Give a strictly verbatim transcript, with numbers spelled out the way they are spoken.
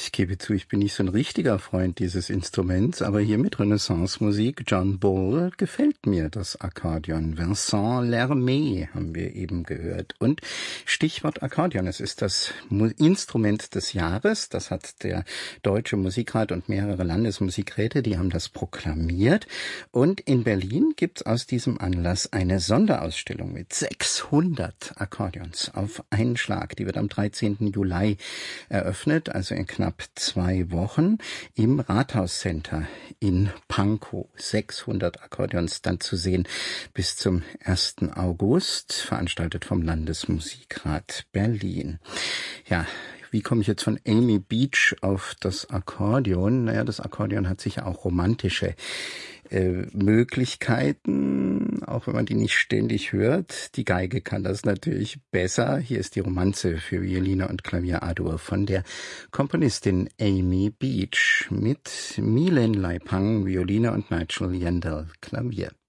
Ich gebe zu, ich bin nicht so ein richtiger Freund dieses Instruments, aber hier mit Renaissance-Musik, John Bull, gefällt mir das Akkordeon. Vincent Lermet haben wir eben gehört. Und Stichwort Akkordeon, es ist das Instrument des Jahres. Das hat der Deutsche Musikrat und mehrere Landesmusikräte, die haben das proklamiert. Und in Berlin gibt's aus diesem Anlass eine Sonderausstellung mit sechshundert Akkordeons auf einen Schlag. Die wird am dreizehnten Juli eröffnet, also in knapp zwei Wochen im Rathauscenter in Pankow. sechshundert Akkordeons dann zu sehen bis zum ersten August, veranstaltet vom Landesmusikrat Berlin. Ja, wie komme ich jetzt von Amy Beach auf das Akkordeon? Naja, das Akkordeon hat sicher auch romantische äh, Möglichkeiten, auch wenn man die nicht ständig hört. Die Geige kann das natürlich besser. Hier ist die Romanze für Violine und Klavier A-Dur von der Komponistin Amy Beach mit Milen Laipang, Violine und Nigel Yandell, Klavier.